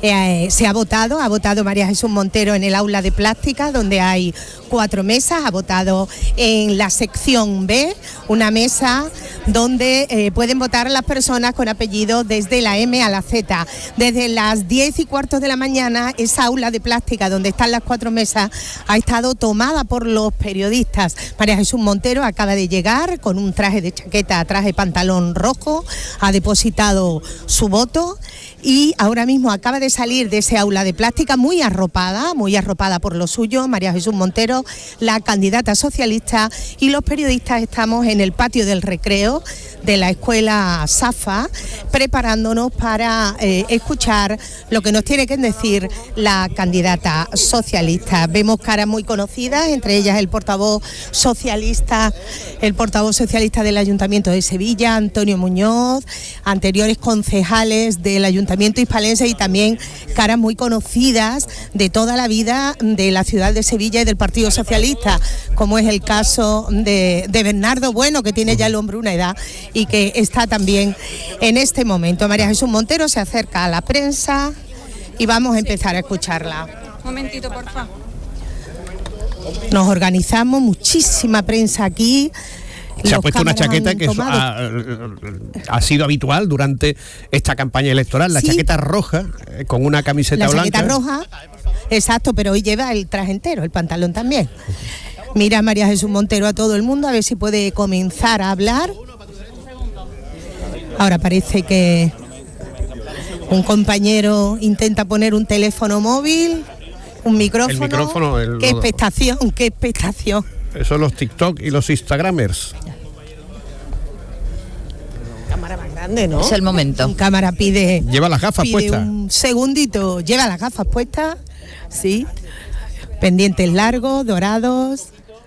Se ha votado María Jesús Montero en el aula de plástica, donde hay 4 mesas. Ha votado en la sección B, una mesa donde pueden votar las personas con apellido desde la M a la Z. Desde las 10:15 de la mañana, esa aula de plástica donde están las 4 mesas ha estado tomada por los periodistas. María Jesús Montero acaba de llegar con un traje de chaqueta, traje pantalón rojo, ha depositado su voto y ahora mismo acaba de salir de ese aula de plástica muy arropada por lo suyo. María Jesús Montero, la candidata socialista, y los periodistas estamos en el patio del recreo de la escuela Safa, preparándonos para escuchar lo que nos tiene que decir la candidata socialista. Vemos caras muy conocidas, entre ellas el portavoz socialista del Ayuntamiento de Sevilla, Antonio Muñoz, anteriores concejales del Ayuntamiento hispalense, y también caras muy conocidas de toda la vida de la ciudad de Sevilla y del Partido Socialista, como es el caso de Bernardo Bueno, que tiene ya el hombre una edad y que está también en este momento. María Jesús Montero se acerca a la prensa y vamos a empezar a escucharla. Un momentito, por favor. Nos organizamos, muchísima prensa aquí. Se ha puesto una chaqueta que ha sido habitual durante esta campaña electoral, la chaqueta roja con una camiseta blanca. La chaqueta roja, exacto, pero hoy lleva el traje entero, el pantalón también. Mira María Jesús Montero a todo el mundo, a ver si puede comenzar a hablar. Ahora parece que un compañero intenta poner un teléfono móvil, un micrófono. El micrófono. ¡Qué expectación, qué expectación! Eso son los TikTok y los Instagramers. Cámara más grande, ¿no? Es el momento. Cámara pide... Lleva las gafas puestas. Un segundito, lleva las gafas puestas, sí. Pendientes largos, dorados.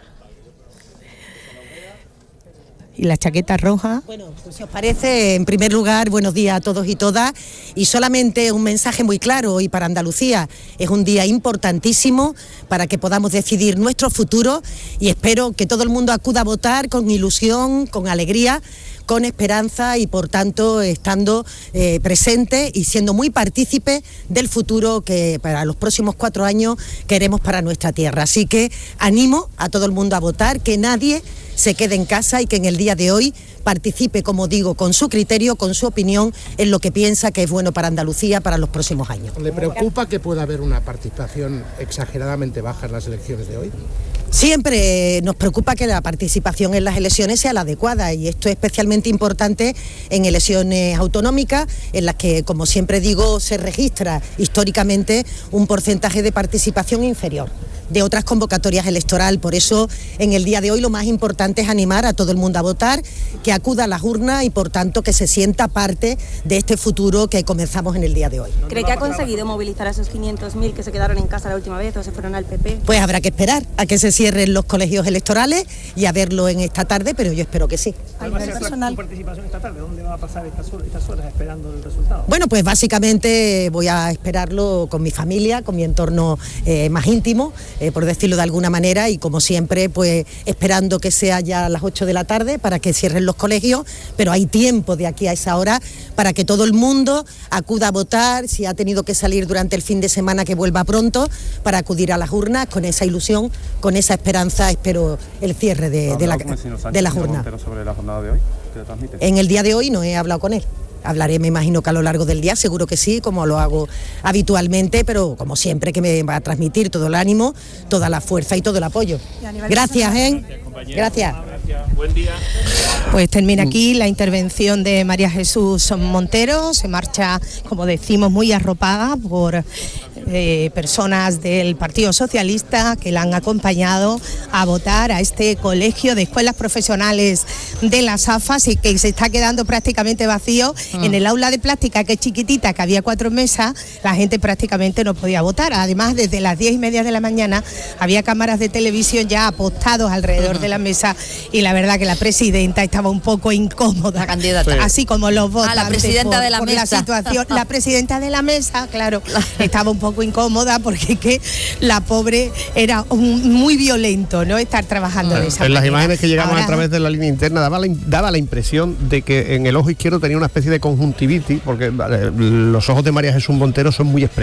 Y la chaqueta roja. Bueno, pues si os parece, en primer lugar, buenos días a todos y todas, y solamente un mensaje muy claro hoy para Andalucía. Es un día importantísimo para que podamos decidir nuestro futuro, y espero que todo el mundo acuda a votar con ilusión, con alegría, con esperanza, y por tanto estando presente y siendo muy partícipe del futuro que para los próximos 4 años queremos para nuestra tierra. Así que animo a todo el mundo a votar, que nadie se quede en casa y que en el día de hoy participe, como digo, con su criterio, con su opinión, en lo que piensa que es bueno para Andalucía para los próximos años. ¿Le preocupa que pueda haber una participación exageradamente baja en las elecciones de hoy? Siempre nos preocupa que la participación en las elecciones sea la adecuada, y esto es especialmente importante en elecciones autonómicas, en las que, como siempre digo, se registra históricamente un porcentaje de participación inferior de otras convocatorias electorales. Por eso, en el día de hoy, lo más importante es animar a todo el mundo a votar, que acuda a las urnas y, por tanto, que se sienta parte de este futuro que comenzamos en el día de hoy. ¿Cree que ha conseguido movilizar a esos 500.000 que se quedaron en casa la última vez o se fueron al PP? Pues habrá que esperar a que se cierren los colegios electorales y a verlo en esta tarde, pero yo espero que sí. ¿Cuál va a ser su participación esta tarde? ¿Dónde va a pasar estas horas esperando el resultado? Bueno, pues básicamente voy a esperarlo con mi familia, con mi entorno más íntimo, por decirlo de alguna manera, y como siempre, pues esperando que sea ya a las 8 de la tarde para que cierren los colegios, pero hay tiempo de aquí a esa hora para que todo el mundo acuda a votar. Si ha tenido que salir durante el fin de semana, que vuelva pronto para acudir a las urnas. Con esa ilusión, con esa esperanza, espero el cierre de las urnas. ¿Sobre la jornada de hoy? ¿Qué le transmite? En el día de hoy no he hablado con él. Hablaré, me imagino que a lo largo del día, seguro que sí, como lo hago habitualmente, pero como siempre, que me va a transmitir todo el ánimo, toda la fuerza y todo el apoyo. Gracias, Gracias. Buen día. Pues termina aquí la intervención de María Jesús Montero. Se marcha, como decimos, muy arropada por personas del Partido Socialista que la han acompañado a votar a este colegio de escuelas profesionales de las AFAS, y que se está quedando prácticamente vacío. En el aula de plástica, que es chiquitita, que había 4 mesas, la gente prácticamente no podía votar. Además, desde las 10:30 de la mañana había cámaras de televisión ya apostados alrededor de la mesa, y la verdad que la presidenta estaba un poco incómoda, la candidata, sí, así como los votantes, la presidenta de la mesa. La situación. La presidenta de la mesa, claro, estaba un poco incómoda, porque que la pobre era muy violento, ¿no?, estar trabajando de esa manera. En las imágenes que llegamos a través de la línea interna daba la impresión de que en el ojo izquierdo tenía una especie de conjuntivitis, porque los ojos de María Jesús Montero son muy expresivos.